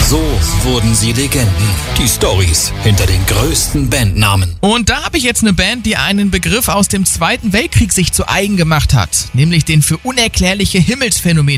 So wurden sie Legenden. Die Storys hinter den größten Bandnamen. Und da habe ich jetzt eine Band, die einen Begriff aus dem Zweiten Weltkrieg sich zu eigen gemacht hat, nämlich den für unerklärliche Himmelsphänomene